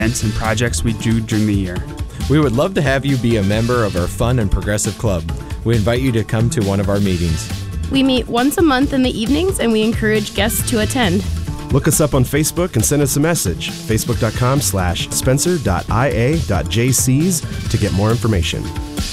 events and projects we do during the year. We would love to have you be a member of our fun and progressive club. We invite you to come to one of our meetings. We meet once a month in the evenings, and we encourage guests to attend. Look us up on Facebook and send us a message, facebook.com/spencer.ia.jcs to get more information.